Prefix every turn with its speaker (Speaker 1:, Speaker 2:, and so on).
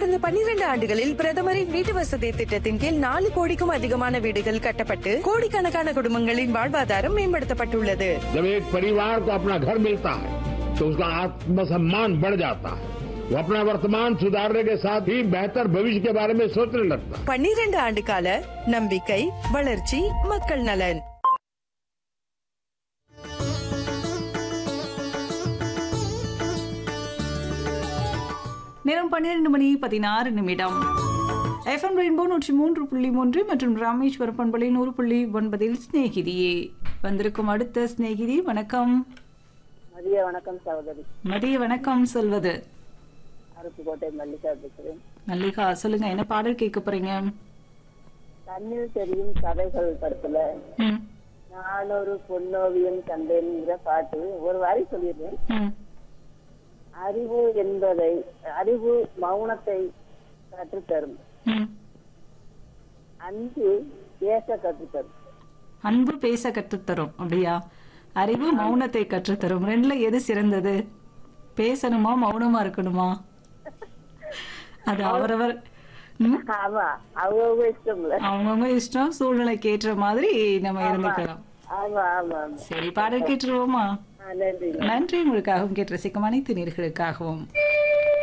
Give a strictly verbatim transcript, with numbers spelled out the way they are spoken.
Speaker 1: கடந்த பன்னிரண்டு ஆண்டுகளில் பிரதமரின் வீட்டு வசதி திட்டத்தின் கீழ் நாலு கோடிக்கும் அதிகமான வீடுகள் கட்டப்பட்டு கோடிக்கணக்கான குடும்பங்களின் வாழ்வாதாரம் மேம்படுத்தப்பட்டுள்ளது.
Speaker 2: जब एक परिवार को अपना घर मिलता है तो उसका आत्मसम्मान बढ़ जाता है. वो अपना वर्तमान सुधारने के साथ ही बेहतर भविष्य के बारे में सोचने लगता है.
Speaker 1: பன்னிரண்டு ஆண்டு கால நம்பிக்கை, வளர்ச்சி, மக்கள் நலன்.
Speaker 3: நேரம் பன்னிரண்டு மணி பதினாறு நிமிடம். எஃப்எம் ரெயின்போ நூற்றி மூன்று புள்ளி மூன்று மற்றும் ராமேஸ்வரம் பண்பலை நூறு புள்ளி ஒன்பதில் ஸ்நேகிதியே வந்திருக்கும் அடுத்த ஸ்நேகிதி. வணக்கம்.
Speaker 4: மதிய வணக்கம் சகோதரி.
Speaker 3: மதிய வணக்கம் சொல்வது
Speaker 4: அருப்புக்கோட்டை மல்லிகா பேசுறேன்.
Speaker 3: மல்லிகா, சொல்லுங்க, என்ன பாடல் கேட்க போறீங்க?
Speaker 4: கண்ணில் தெரியும் கதைகள் படத்துல நான் ஒரு பொன்னோவியம் கண்டேன்ங்கிற பாட்டு ஒரு வாரி சொல்லிடுறேன். அறிவு என்பதை அறிவு மௌனத்தை கற்றுத்தரும், அன்பு பேச கற்றுத்தரும்.
Speaker 3: அன்பு பேச கற்றுத்தரும். அப்படியா? அறிவு மௌனத்தை கற்றுத்தரும். ரெண்டுல எது சிறந்தது? பேசணுமா மௌனமா இருக்கணுமா? அது அவரவர்
Speaker 4: அவங்க இஷ்டம்.
Speaker 3: அவங்கவுங்க இஷ்டம். சூழ்நிலைக்கு ஏற்ற மாதிரி நம்ம இருந்துக்கலாம். சரி, பாடல் கேட்டுருவோமா?
Speaker 4: நன்றி.
Speaker 3: நன்றி. உங்களுக்காகவும் கேட்டு ரசிக்கும் அனைத்து நேயர்களுக்காகவும்.